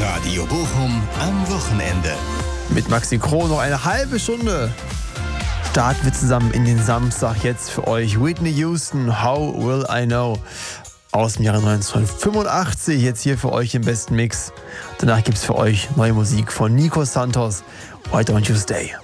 Radio Bochum am Wochenende. Mit Maxi Kroh noch eine halbe Stunde. Starten wir zusammen in den Samstag jetzt für euch. Whitney Houston, How Will I Know? Aus dem Jahre 1985, jetzt hier für euch im besten Mix. Danach gibt es für euch neue Musik von Nico Santos, Why Don't You Stay?